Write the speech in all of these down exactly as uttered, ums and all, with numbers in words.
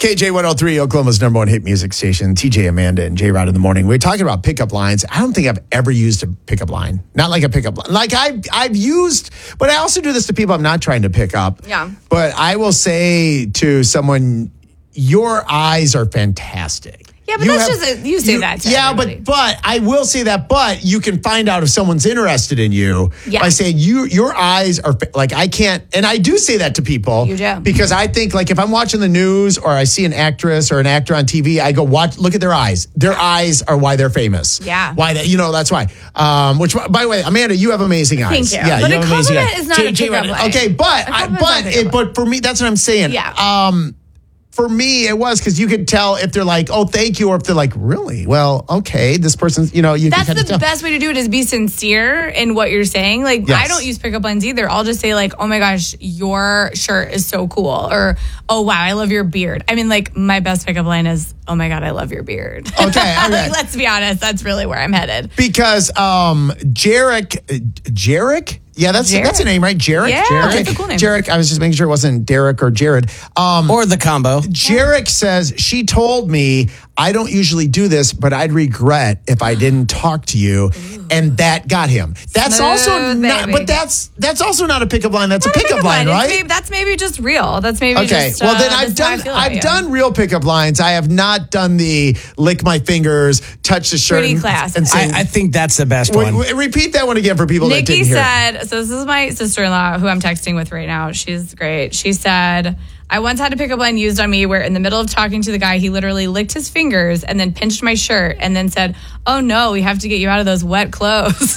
K J one oh three, Oklahoma's number one hit music station, T J, Amanda, and J-Rod in the morning. We're talking about pickup lines. I don't think I've ever used a pickup line. Not like a pickup line. Like I've, I've used, but I also do this to people I'm not trying to pick up. Yeah. But I will say to someone, your eyes are fantastic. Yeah, but you that's have, just, a, you say you, that to Yeah, everybody. but but I will say that, but you can find out if someone's interested in you Yeah. by saying, you, your eyes are, like, I can't, and I do say that to people. You do. Because I think, like, if I'm watching the news or I see an actress or an actor on T V, I go, watch, look at their eyes. Their eyes are why they're famous. Yeah. Why that, you know, that's why. Um, which, by the way, Amanda, you have amazing eyes. Thank you. Yeah, But you a have amazing compliment eyes. is not J- a J- pickup line. Okay, but, A I, compliment's but, not a pickup it, but for me, that's what I'm saying. Yeah. Um, For me, it was because you could tell if they're like, oh, thank you, or if they're like, really? Well, okay, this person's, you know, you That's can the tell. best way to do it is be sincere in what you're saying. Like, Yes. I don't use pickup lines either. I'll just say, like, oh my gosh, your shirt is so cool. Or, oh wow, I love your beard. I mean, like, my best pickup line is, oh my God, I love your beard. Okay, okay. Like, let's be honest, that's really where I'm headed. Because um, Jarek, uh, Jarek? Yeah, that's Jarek. that's a name, right? Jarek? Yeah, Jarek. that's a cool name. Jarek, I was just making sure it wasn't Derek or Jared. Um, Or the combo. Jarek says, she told me, I don't usually do this, but I'd regret if I didn't talk to you. Ooh. And that got him. That's Smooth, also not, baby. but that's that's also not a pickup line. That's Not a pickup, line, It's right? maybe- that's maybe just real. That's maybe Okay, just, well uh, then I've that's how I done feel about I've you. done real pickup lines. I have not done the lick my fingers, touch the shirt, Pretty and, classic. and I, sing. I think that's the best Wait, one. wait, repeat that one again for people that Nikki didn't hear. said, so this is my sister-in-law who I'm texting with right now. She's great. She said, I once had a pickup line used on me where in the middle of talking to the guy, he literally licked his fingers and then pinched my shirt and then said, oh no, we have to get you out of those wet clothes.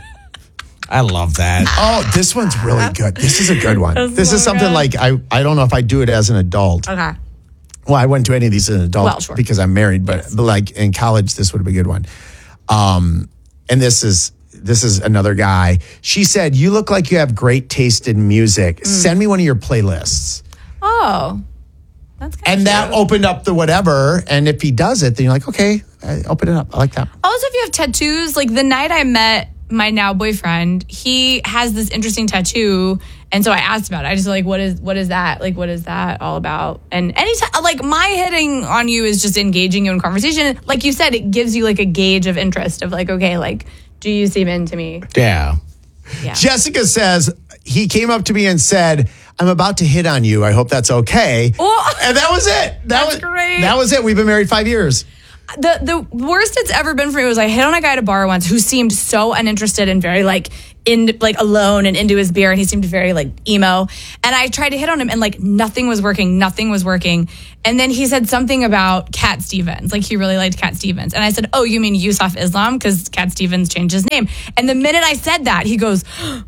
I love that. Oh, this one's really good. This is a good one. That's This so is something good. like I I don't know if I do it as an adult. Okay. Well, I wouldn't do any of these as an adult Well, sure. because I'm married, but, but like in college, this would be a good one. Um, and this is this is another guy. She said, "You look like you have great taste in music. Mm. Send me one of your playlists." Oh, that's kind And of that opened up the whatever. And if he does it, then you're like, okay, I open it up. I like that. Also, if you have tattoos, like the night I met my now boyfriend, he has this interesting tattoo. And so I asked about it. I just like, what is what is that? Like, what is that all about? And anytime, like my hitting on you is just engaging you in conversation. Like you said, it gives you like a gauge of interest of like, okay, like, do you seem into me? Yeah. Yeah. Jessica says, he came up to me and said, I'm about to hit on you. I hope that's okay. Oh, And that was it. That That's was great. That was it. We've been married five years. The the worst it's ever been for me was I hit on a guy at a bar once who seemed so uninterested and very like in like alone and into his beer, and he seemed very like emo. And I tried to hit on him and like nothing was working, nothing was working. And then he said something about Cat Stevens, like he really liked Cat Stevens. And I said, "Oh, you mean Yusuf Islam? Because Cat Stevens changed his name." And the minute I said that, he goes,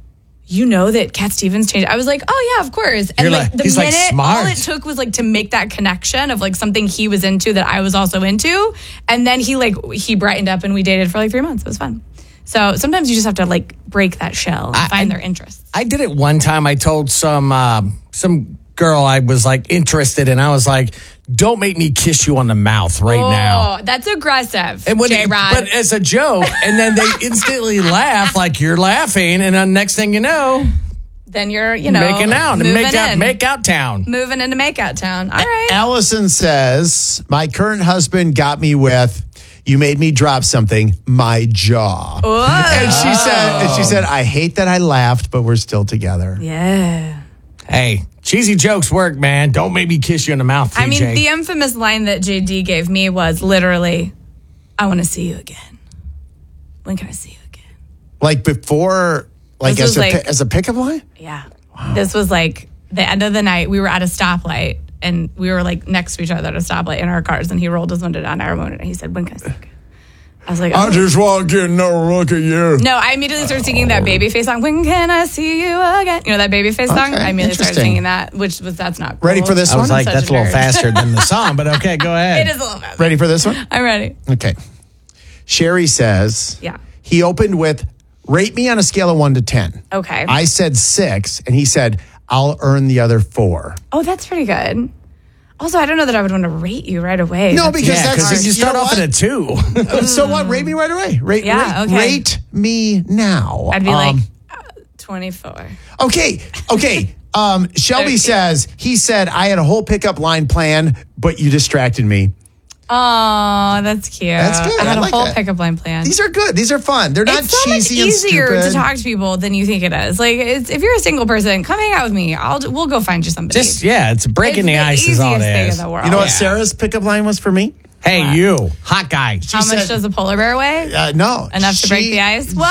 you know that Cat Stevens changed. I was like, oh yeah, of course. And You're like like- the he's, like, minute, smart. all it took was like to make that connection of like something he was into that I was also into. And then he like, he brightened up and we dated for like three months. It was fun. So sometimes you just have to like break that shell and I- find I- their interests. I did it one time. I told some um, some girl I was like interested in. I was like, "Don't make me kiss you on the mouth right now." Oh, that's aggressive, And when J-Rod. but as a joke, and then they instantly laugh like you're laughing, and then next thing you know, then you're, you know, making out, moving make out, in. make out town. moving into makeout town. All right. Allison says, my current husband got me with, you made me drop something, my jaw. And she said, and she said, I hate that I laughed, but we're still together. Yeah. Hey, cheesy jokes work, man. Don't make me kiss you in the mouth, T J. I mean, the infamous line that J D gave me was literally, I want to see you again. When can I see you again? Like before, like This as was a, like- pi- as a pickup line? Yeah. This was like the end of the night. We were at a stoplight and we were like next to each other at a stoplight in our cars. And he rolled his window down. I remote and he said, when can I see you again? I was like, oh. just want to get another look at you. No, I immediately started singing that Babyface song. When can I see you again? You know that Babyface song? Okay, I immediately started interesting. singing that, which was that's not cool. Ready for this I was one? like, such that's a a little nerd. faster than the song, but okay, go ahead. It is a little bit. Ready for this one? I'm ready. Okay. Sherry says, Yeah. he opened with, rate me on a scale of one to ten. Okay. I said six, and he said, I'll earn the other four. Oh, that's pretty good. Also, I don't know that I would want to rate you right away. No, That's- because Yeah, that's because you start know off what? at a two. So what? Rate me right away. Rate, Yeah, rate, okay. rate me now. I'd be Um, like uh, twenty-four. okay, okay. Um, Shelby Okay. says, he said, I had a whole pickup line plan, but you distracted me. Oh, that's cute. That's good. I had I a like whole that. pickup line plan. These are good. These are fun. They're not It's so much cheesy and easier stupid. to talk to people than you think it is. Like, it's, if you're a single person, come hang out with me. I'll we'll go find you somebody. Just, yeah, it's breaking It's the ice is easiest all it thing is. in the world. You know what Yeah. Sarah's pickup line was for me? Hey, What? you, hot guy. How much said- does a polar bear weigh? Uh, no. Enough to break She- the ice? Whoa! Okay.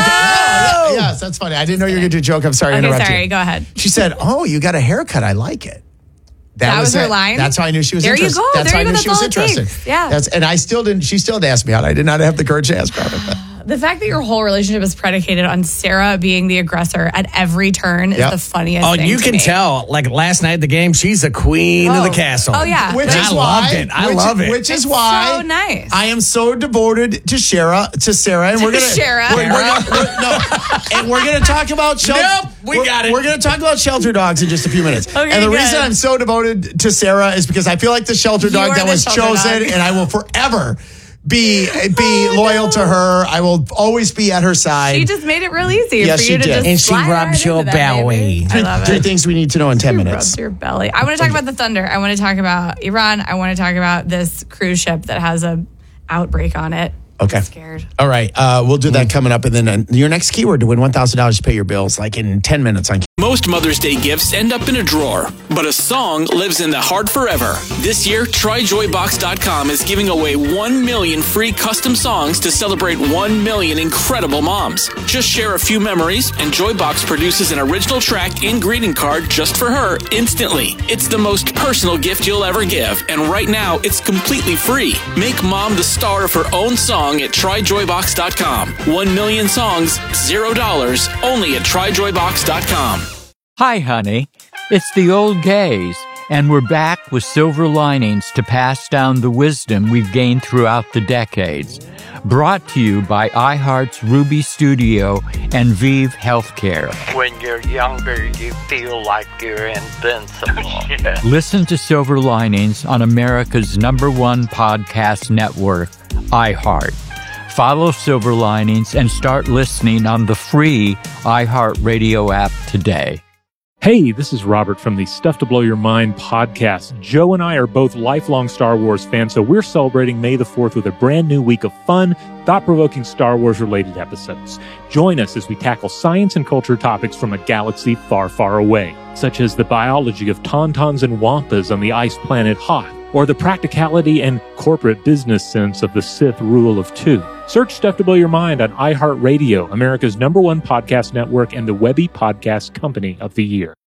Oh, yeah. Yes, that's funny. I didn't know you were going to do a joke. I'm sorry to Okay, interrupt sorry. you. Go ahead. She said, oh, you got a haircut. I like it. That was her it. line? That's how I knew she was There you interested. go. That's There how I you knew go. she was That's all it interested. takes. Yeah. That's, and I still didn't, she still didn't ask me out. I did not have the courage to ask her out. The fact that your whole relationship is predicated on Sarah being the aggressor at every turn is Yep. the funniest Oh, thing you to can me. tell. Like last night at the game, she's the queen of the Oh. castle. Oh, yeah. Which And is I why, loved it. I which, love it. Which is It's why so nice. I am so devoted to Sarah, to Sarah, and we're gonna Sarah. We're, we're gonna, we're, no, and we're gonna talk about shelter. Nope, we we're, got it. We're gonna talk about shelter dogs in just a few minutes. Okay, and the good. reason I'm so devoted to Sarah is because I feel like the shelter You dog are that the was shelter chosen, dog. and I will forever be be Oh, loyal no. to her. I will always be at her side. She just made it real easy Yes, for she you to did. just And she slide rubs right your into that, belly. baby. I love Three it. things we need to know in ten She minutes. rubs your belly. I want to talk about the thunder. I want to talk about Iran. I want to talk about this cruise ship that has a outbreak on it. Okay. I'm scared. All right, uh, we'll do that coming up, and then uh, your next keyword to win one thousand dollars to pay your bills, like in ten minutes on. Most Mother's Day gifts end up in a drawer, but a song lives in the heart forever. This year, Try Joy Box dot com is giving away one million free custom songs to celebrate one million incredible moms. Just share a few memories, and Joybox produces an original track and greeting card just for her instantly. It's the most personal gift you'll ever give, and right now, it's completely free. Make mom the star of her own song at Try Joy Box dot com. One million songs, zero dollars, only at Try Joy Box dot com. Hi, honey. It's the old gays, and we're back with silver linings to pass down the wisdom we've gained throughout the decades. Brought to you by iHeart's Ruby Studio and Vive Healthcare. When you're younger, you feel like you're invincible. Listen to Silver Linings on America's number one podcast network, iHeart. Follow Silver Linings and start listening on the free iHeartRadio app today. Hey, this is Robert from the Stuff to Blow Your Mind podcast. Joe and I are both lifelong Star Wars fans, so we're celebrating May the fourth with a brand new week of fun, thought-provoking Star Wars-related episodes. Join us as we tackle science and culture topics from a galaxy far, far away, such as the biology of tauntauns and wampas on the ice planet Hoth, or the practicality and corporate business sense of the Sith rule of two. Search Stuff to Blow Your Mind on iHeartRadio, America's number one podcast network and the Webby Podcast Company of the Year.